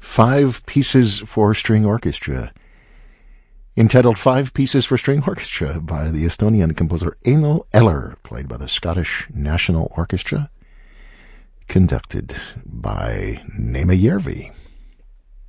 5 Pieces for String Orchestra, entitled 5 Pieces for String Orchestra by the Estonian composer Eino Eller, played by the Scottish National Orchestra, conducted by Neeme Järvi.